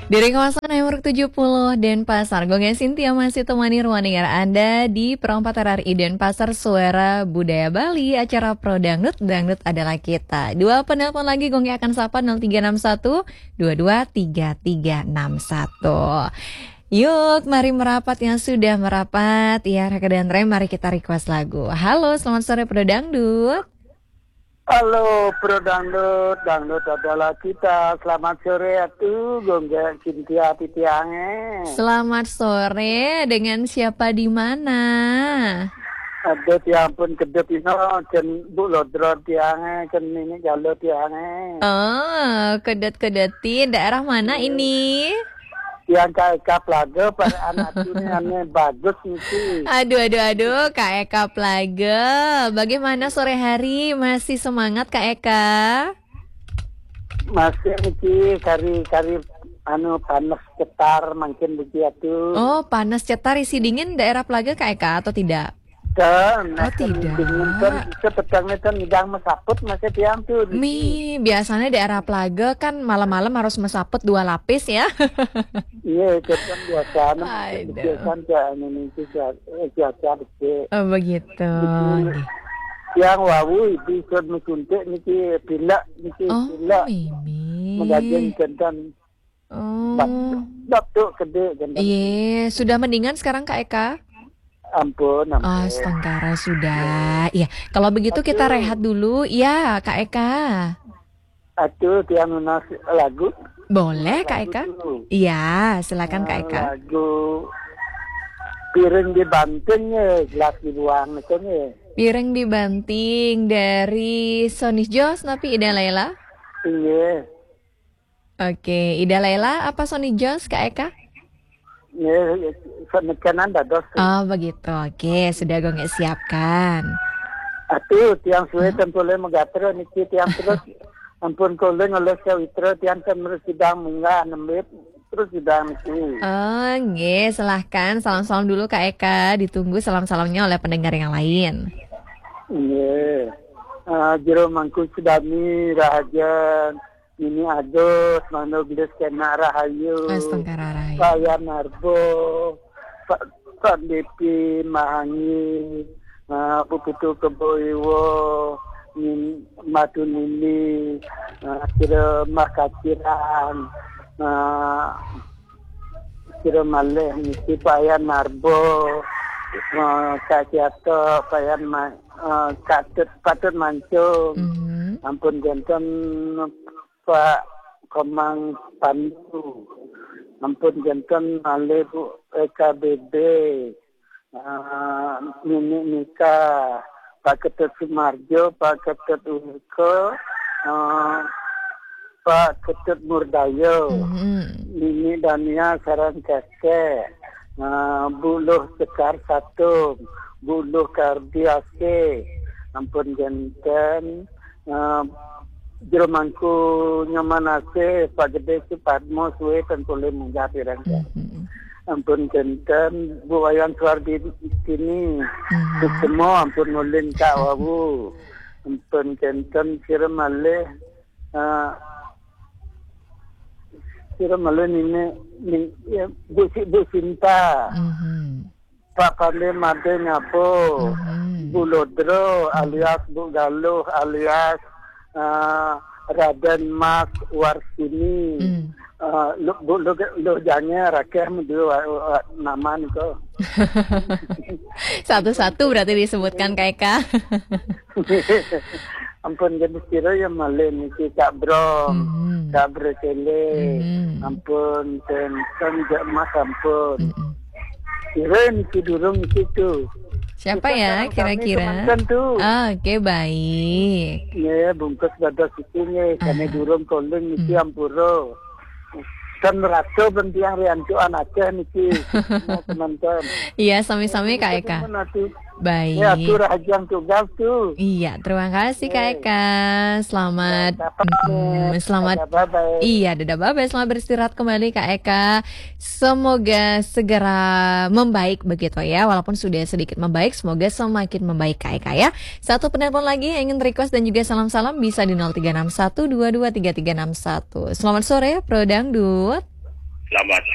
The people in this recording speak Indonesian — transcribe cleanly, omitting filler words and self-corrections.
Dari kawasan nomor 70 Denpasar, Gonga Sintia masih temani ruang dengar Anda di Perompak RRI Denpasar Suara Budaya Bali, acara Pro Dangdut, Dangdut adalah kita. Dua penelpon lagi Gonga akan sapa 0361 223361. Yuk, mari merapat yang sudah merapat. Ya, Raka dan Rem, mari kita request lagu. Halo, selamat sore Pro Dangdut. Halo, Pro Dangdut, Dangdut adalah kita. Selamat sore atuh, Gongga Cintia Pitiange. Selamat sore, dengan siapa di mana? Aduh, ya ampun, kedep ino, ken Bu Lodro tiange, ken ini jalo tiange. Oh, kedet-kedetin, daerah mana ini? Yang kayak laga pada anak ini aneh bagus nih. Aduh, Kak Eka Plaga. Bagaimana sore hari? Masih semangat Kak Eka? Masih nih, kari panas cetar makin begitu. Oh, panas cetar isi dingin daerah Plaga Kak Eka atau tidak? Oh tidak. Sepetangnya kan hidang mesaput masih tiang tuh. Biasanya daerah Plaga kan malam-malam harus mesaput 2 lapis ya. Iya, itu kan biasa. Biasanya Indonesia Oh begitu. Yang wawu itu ikut mensuntik niki bila Mimi. mengajen kendan. Oh. Batu gede kendan. Iya, sudah mendingan sekarang Kak Eka? Ampun. Astagfirullah sudah. Iya, kalau begitu kita rehat dulu. Ya, Kak Eka. Atuh tiang nunas lagu. Boleh Kak Eka? Iya, silakan Kak Eka. Lagu piring dibanting ya, gelas dibuang itu ya. Piring dibanting dari Sony Jos tapi Ida Laila. Iya. Oke, Ida Laila apa Sony Jos Kak Eka? Ya, penekanan dados. Oh begitu, oke sudah gue nggak siapkan. Atuh tiang suwe tempole megatro niki tiang terus ampun koleng oleh sawitro tiang terus sidang munggah nembet terus sidang niki. Oh nggih, silahkan salam-salam dulu Kak Eka, ditunggu salam-salamnya oleh pendengar yang lain. Iya. Jero mangku sudami rahajan ini ados mano bilas kena rahayu. Astagfirullah. Saya Narbo, Pak Depi Mahangi, Puputu Keboiwo, Matu Nini, Kira Makaciran, Kira Maleh, Nisi Payan Narbo, Kak Ciato, Payan Patut Mancung, ampun jantan Pak Komang Pandu, ampun jantan Ale Bu EKBB, Nini Nika, Pak Ketut Sumarjo, Pak Ketut Uniko, Pak Ketut Murdayo, Nini Dania Saran Keke, Buluh Sekar Satu, Buluh Kardiase, ampun jantan, Jermanku nyamanase Pak Gede si Padmo suwe tentulah munggah pirang. Ampun kenten Bu Wayan suar di sini. Semua ampun ngulin Kak Wawu. Ampun kenten sira malih ini Bu Sinta. Pak Kande Made Ngapo. Bu Lodro alias Bu Galuh alias Raden Mas Warsini, lu jangan rakyat menjual nama itu. Satu-satu berarti disebutkan Kak Eka. Ampun jadi kira yang malah niki Kak Bro, Kak Brekele, ampun ten Mas ampun. Kira niki durung niki tu. Siapa ya kira-kira? Oke, baik. Ya, bungkus dados isinya kami durung koleng niki ampuro. Kan ratu bentiang riancuan aja niki. Teman-teman. Iya, sami-sami Kak Eka. Baik. Ya, tu rajang tugas tu. Iya, terima kasih Kak Eka. Selamat. Selamat. Iya, dadah bye-bye. Selamat beristirahat kembali Kak Eka. Semoga segera membaik begitu ya. Walaupun sudah sedikit membaik, semoga semakin membaik Kak Eka ya. Satu penelpon lagi yang ingin request dan juga salam-salam bisa di 0361 223361. Selamat sore Pro Dangdut. Selamat.